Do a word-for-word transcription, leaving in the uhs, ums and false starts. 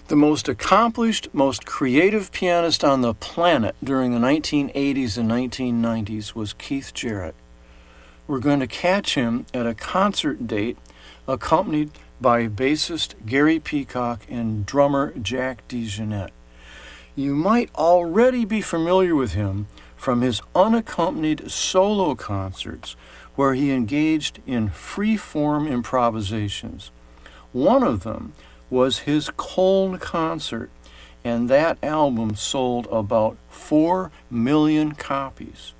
The most accomplished, most creative pianist on the planet during the nineteen eighties and nineteen nineties was Keith Jarrett. We're going to catch him at a concert date accompanied by bassist Gary Peacock and drummer Jack DeJohnette. You might already be familiar with him from his unaccompanied solo concerts where he engaged in free-form improvisations. One of them was his Cologne concert, and that album sold about four million copies.